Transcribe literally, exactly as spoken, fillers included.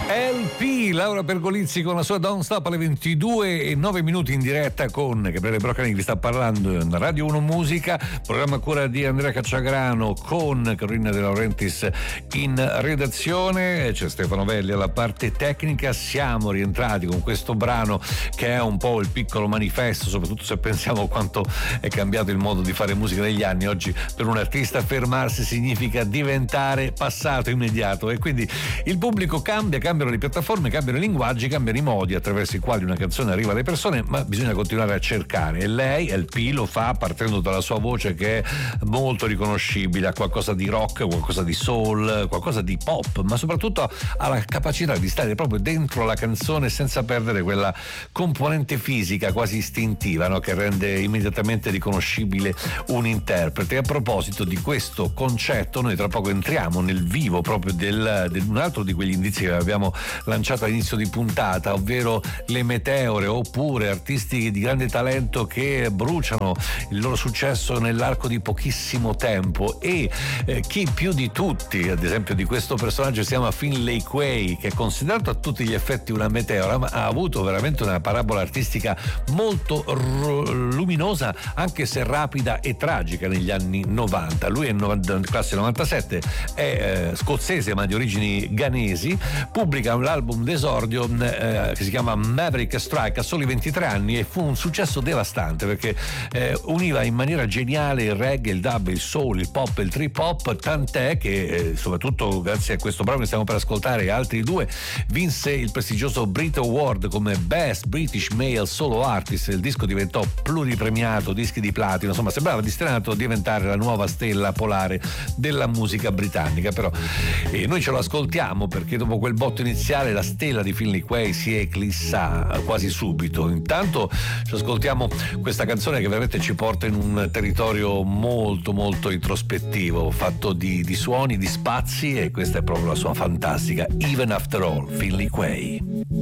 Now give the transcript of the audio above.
L P, Laura Pergolizzi con la sua Don't Stop alle ventidue e nove minuti in diretta con Gabriele Broccani che vi sta parlando in Radio uno Musica, programma a cura di Andrea Cacciagrano con Carolina De Laurentiis in redazione, c'è Stefano Velli alla parte tecnica. Siamo rientrati con questo brano che è un po' il piccolo manifesto, soprattutto se pensiamo quanto è cambiato il modo di fare musica negli anni. Oggi per un artista fermarsi significa diventare passato immediato e quindi il pubblico cambia, cambiano le piattaforme, cambiano i linguaggi, cambiano i modi attraverso i quali una canzone arriva alle persone, ma bisogna continuare a cercare e lei, L P, lo fa partendo dalla sua voce che è molto riconoscibile, ha qualcosa di rock, qualcosa di soul, qualcosa di pop, ma soprattutto ha la capacità di stare proprio dentro la canzone senza perdere quella componente fisica quasi istintiva, no? Che rende immediatamente riconoscibile un interprete. E a proposito di questo concetto, noi tra poco entriamo nel vivo proprio del, del un altro di quegli indizi che abbiamo lanciato all'inizio di puntata, ovvero le meteore, oppure artisti di grande talento che bruciano il loro successo nell'arco di pochissimo tempo. E eh, chi più di tutti, ad esempio, di questo personaggio si chiama Finlay Quaye, che è considerato a tutti gli effetti una meteora, ma ha avuto veramente una parabola artistica molto r- luminosa, anche se rapida e tragica negli anni novanta. Lui è in classe novantasette, è eh, scozzese ma di origini ghanesi, pubblica l'album d'esordio eh, che si chiama Maverick Strike a soli ventitré anni e fu un successo devastante perché eh, univa in maniera geniale il reggae, il dub, il soul, il pop e il trip hop, tant'è che eh, soprattutto grazie a questo brano che stiamo per ascoltare e altri due vinse il prestigioso Brit Award come Best British Male Solo Artist. Il disco diventò pluripremiato, dischi di platino, insomma sembrava destinato a diventare la nuova stella polare della musica britannica. Però eh, noi ce lo ascoltiamo perché dopo quel botto iniziale la stella di Finlay Quaye si eclissa quasi subito. Intanto ci ascoltiamo questa canzone che veramente ci porta in un territorio molto molto introspettivo, fatto di, di suoni, di spazi, e questa è proprio la sua fantastica Even After All, Finlay Quaye.